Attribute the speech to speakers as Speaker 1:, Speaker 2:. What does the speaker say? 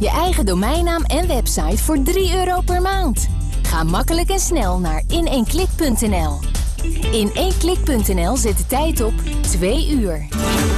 Speaker 1: Je eigen domeinnaam en website voor €3 per maand. Ga makkelijk en snel naar in1klik.nl. In1klik.nl zit de tijd op 2 uur.